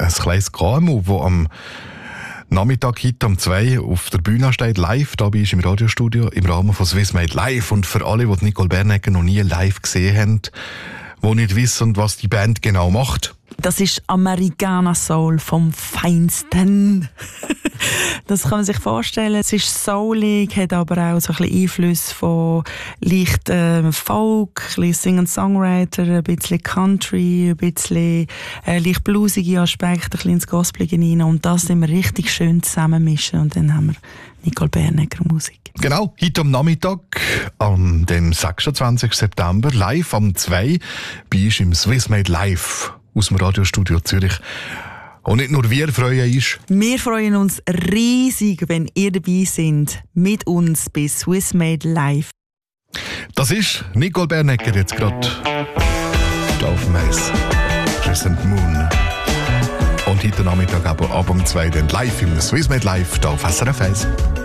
ein kleines KMU, das am Nachmittag heute um 2 auf der Bühne steht, live, da bist im Radiostudio, im Rahmen von Swiss Made Live. Und für alle, die Nicole Bernegger noch nie live gesehen haben, die nicht wissen, was die Band genau macht. Das ist Americana Soul vom Feinsten. Das kann man sich vorstellen. Es ist soulig, hat aber auch so ein bisschen Einflüsse von leicht Folk, ein bisschen Sing-and-Songwriter, ein bisschen Country, ein bisschen leicht bluesige Aspekte, ein bisschen ins Gospelige hinein. Und das sind wir richtig schön zusammenmischen. Und dann haben wir Nicole Bernegger Musik. Genau, heute am Nachmittag, am dem 26. September, live am 2, bei uns im Swiss Made Live aus dem Radiostudio Zürich. Und nicht nur wir freuen uns. Wir freuen uns riesig, wenn ihr dabei seid, mit uns bei Swiss Made Live. Das ist Nicole Bernegger jetzt gerade auf dem Eis. Crescent Moon. Und heute Nachmittag aber ab um 2 dann live im Swiss Made Live hier auf SRF 1.